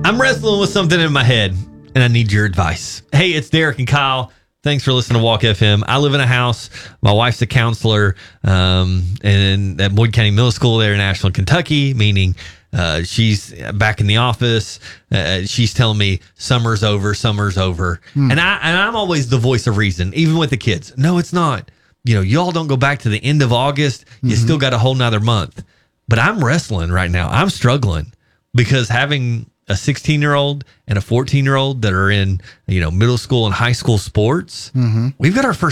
I'm wrestling with something in my head, and I need your advice. Hey, it's Derek and Kyle. Thanks for listening to Walk FM. I live in a house. My wife's a counselor and at Boyd County Middle School there in Ashland, Kentucky, meaning she's back in the office. She's telling me summer's over. And I'm always the voice of reason, even with the kids. No, it's not. Y'all don't go back to the end of August. You still got a whole nother month. But I'm wrestling right now. I'm struggling because having a 16-year-old and a 14-year-old that are in, middle school and high school sports, we've got our first